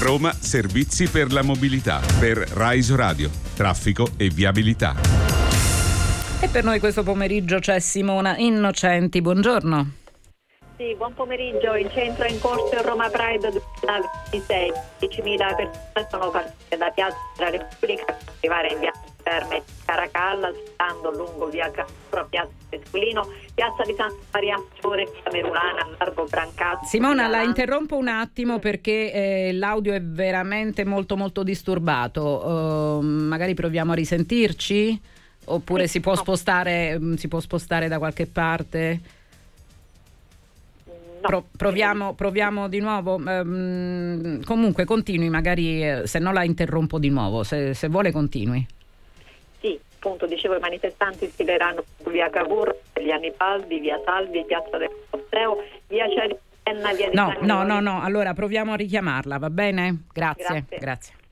Roma servizi per la mobilità. Per Rai Radio, traffico e viabilità. E per noi questo pomeriggio c'è Simona Innocenti, buongiorno. Sì, buon pomeriggio. In centro è in corso Roma Pride 2026. 10.000 persone sono partite da Piazza della Repubblica per arrivare in via Terme Caracalla, stando lungo via Castro, Piazza Esquilino, Piazza di Santa Maria Maggiore, via Merulana, Largo Brancazzo. Simona, la interrompo un attimo perché l'audio è veramente molto molto disturbato. Magari proviamo a risentirci? Oppure si può spostare da qualche parte? No. Proviamo di nuovo. Comunque continui, magari se no la interrompo di nuovo. Se vuole continui. Sì, appunto, dicevo, i manifestanti sfileranno via Cavour, via Annibaldi, via Salvi, piazza del Colosseo, via Cerienna, via di San Gregorio. No, allora proviamo a richiamarla, va bene? Grazie.